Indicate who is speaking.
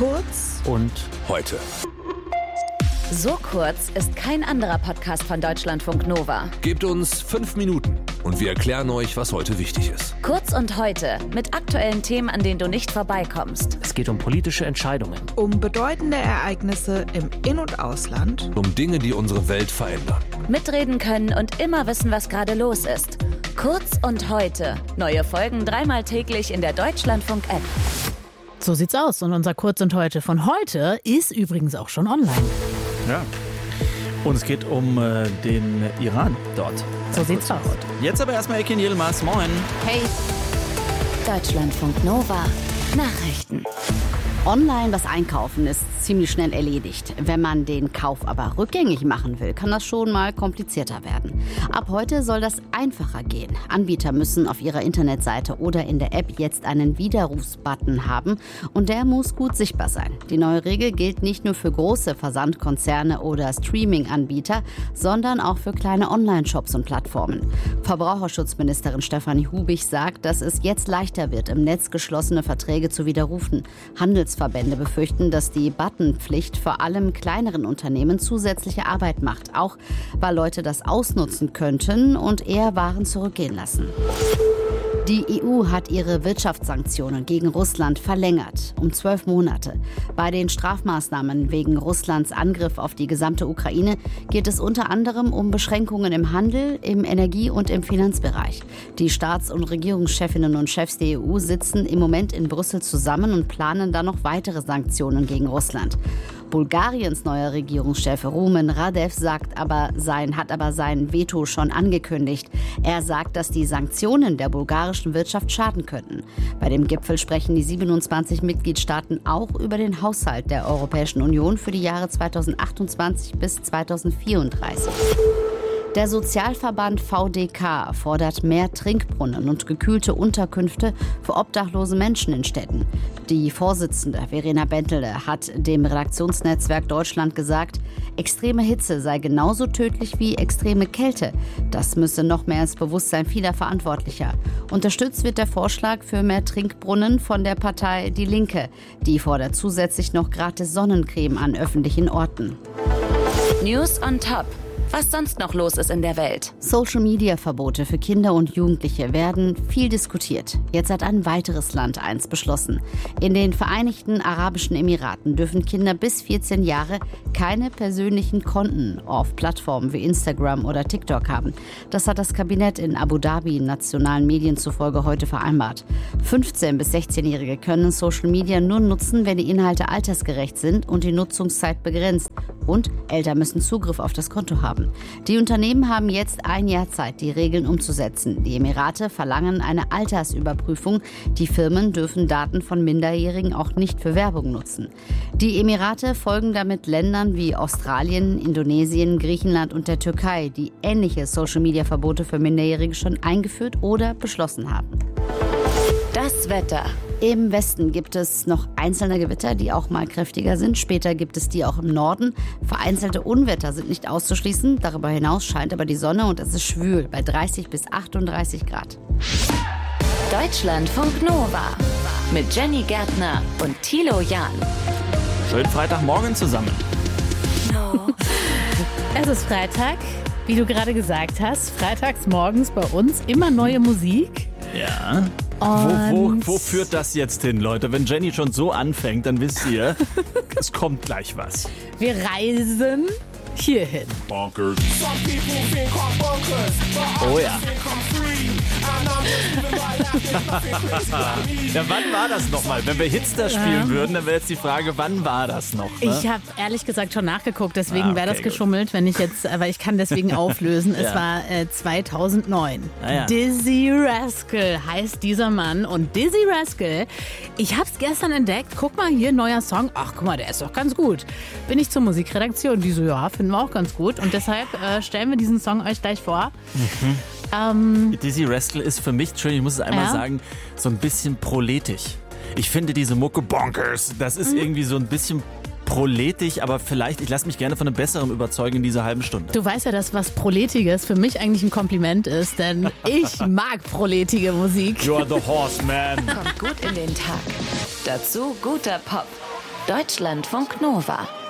Speaker 1: Kurz
Speaker 2: und heute.
Speaker 3: So kurz ist kein anderer Podcast von Deutschlandfunk Nova.
Speaker 4: Gebt uns 5 Minuten und wir erklären euch, was heute wichtig ist.
Speaker 3: Kurz und heute mit aktuellen Themen, an denen du nicht vorbeikommst.
Speaker 2: Es geht um politische Entscheidungen.
Speaker 1: Um bedeutende Ereignisse im In- und Ausland.
Speaker 4: Um Dinge, die unsere Welt verändern.
Speaker 3: Mitreden können und immer wissen, was gerade los ist. Kurz und heute. Neue Folgen 3-mal täglich in der Deutschlandfunk-App.
Speaker 5: So sieht's aus. Und unser Kurz und heute von heute ist übrigens auch schon online.
Speaker 2: Ja. Und es geht um den Iran dort.
Speaker 5: So sieht's aus.
Speaker 2: Jetzt aber erstmal Ekin Yilmaz. Moin.
Speaker 5: Hey.
Speaker 3: Deutschlandfunk Nova. Nachrichten.
Speaker 6: Online was einkaufen ist ziemlich schnell erledigt. Wenn man den Kauf aber rückgängig machen will, kann das schon mal komplizierter werden. Ab heute soll das einfacher gehen. Anbieter müssen auf ihrer Internetseite oder in der App jetzt einen Widerrufsbutton haben und der muss gut sichtbar sein. Die neue Regel gilt nicht nur für große Versandkonzerne oder Streaming-Anbieter, sondern auch für kleine Online-Shops und Plattformen. Verbraucherschutzministerin Stefanie Hubich sagt, dass es jetzt leichter wird, im Netz geschlossene Verträge zu widerrufen. Handelsverbände befürchten, dass die Buttonpflicht vor allem kleineren Unternehmen zusätzliche Arbeit macht, auch weil Leute das ausnutzen könnten und eher Waren zurückgehen lassen. Die EU hat ihre Wirtschaftssanktionen gegen Russland verlängert um 12 Monate. Bei den Strafmaßnahmen wegen Russlands Angriff auf die gesamte Ukraine geht es unter anderem um Beschränkungen im Handel, im Energie- und im Finanzbereich. Die Staats- und Regierungschefinnen und Chefs der EU sitzen im Moment in Brüssel zusammen und planen dann noch weitere Sanktionen gegen Russland. Bulgariens neuer Regierungschef Rumen Radev hat aber sein Veto schon angekündigt. Er sagt, dass die Sanktionen der bulgarischen Wirtschaft schaden könnten. Bei dem Gipfel sprechen die 27 Mitgliedstaaten auch über den Haushalt der Europäischen Union für die Jahre 2028 bis 2034. Der Sozialverband VDK fordert mehr Trinkbrunnen und gekühlte Unterkünfte für obdachlose Menschen in Städten. Die Vorsitzende Verena Bentele hat dem Redaktionsnetzwerk Deutschland gesagt, extreme Hitze sei genauso tödlich wie extreme Kälte. Das müsse noch mehr ins Bewusstsein vieler Verantwortlicher. Unterstützt wird der Vorschlag für mehr Trinkbrunnen von der Partei Die Linke. Die fordert zusätzlich noch gratis Sonnencreme an öffentlichen Orten.
Speaker 3: News on top. Was sonst noch los ist in der Welt.
Speaker 6: Social-Media-Verbote für Kinder und Jugendliche werden viel diskutiert. Jetzt hat ein weiteres Land eins beschlossen. In den Vereinigten Arabischen Emiraten dürfen Kinder bis 14 Jahre keine persönlichen Konten auf Plattformen wie Instagram oder TikTok haben. Das hat das Kabinett in Abu Dhabi nationalen Medien zufolge heute vereinbart. 15- bis 16-Jährige können Social Media nur nutzen, wenn die Inhalte altersgerecht sind und die Nutzungszeit begrenzt. Und Eltern müssen Zugriff auf das Konto haben. Die Unternehmen haben jetzt ein Jahr Zeit, die Regeln umzusetzen. Die Emirate verlangen eine Altersüberprüfung. Die Firmen dürfen Daten von Minderjährigen auch nicht für Werbung nutzen. Die Emirate folgen damit Ländern wie Australien, Indonesien, Griechenland und der Türkei, die ähnliche Social-Media-Verbote für Minderjährige schon eingeführt oder beschlossen haben.
Speaker 3: Das Wetter.
Speaker 6: Im Westen gibt es noch einzelne Gewitter, die auch mal kräftiger sind. Später gibt es die auch im Norden. Vereinzelte Unwetter sind nicht auszuschließen. Darüber hinaus scheint aber die Sonne und es ist schwül bei 30 bis 38 Grad.
Speaker 3: Deutschlandfunk Nova mit Jenny Gärtner und Thilo Jahn.
Speaker 2: Schönen Freitagmorgen zusammen.
Speaker 5: Es ist Freitag, wie du gerade gesagt hast. Freitags morgens bei uns immer neue Musik.
Speaker 2: Ja. Wo führt das jetzt hin, Leute? Wenn Jenny schon so anfängt, dann wisst ihr, es kommt gleich was.
Speaker 5: Wir reisen hierhin.
Speaker 4: Bonkers.
Speaker 2: Oh ja. Ja, wann war das nochmal? Wenn wir Hits da spielen würden, dann wäre jetzt die Frage, wann war das noch? Ne?
Speaker 5: Ich habe ehrlich gesagt schon nachgeguckt, deswegen wäre das
Speaker 2: gut.
Speaker 5: geschummelt, wenn ich jetzt, aber ich kann deswegen auflösen. Es war 2009.
Speaker 2: Ja.
Speaker 5: Dizzy Rascal heißt dieser Mann und Dizzy Rascal, ich habe es gestern entdeckt, guck mal hier, neuer Song, ach guck mal, der ist doch ganz gut. Bin ich zur Musikredaktion, die so, ja, finden wir auch ganz gut und deshalb stellen wir diesen Song euch gleich vor.
Speaker 2: Dizzy Rascal ist für mich, Entschuldigung, ich muss es einmal sagen, so ein bisschen proletisch. Ich finde diese Mucke Bonkers, das ist irgendwie so ein bisschen proletisch, aber vielleicht, ich lasse mich gerne von einem Besseren überzeugen in dieser halben Stunde.
Speaker 5: Du weißt ja, dass was Proletiges für mich eigentlich ein Kompliment ist, denn ich mag proletige Musik.
Speaker 2: You are the horseman.
Speaker 3: Kommt gut in den Tag. Dazu guter Pop. Deutschlandfunk Nova.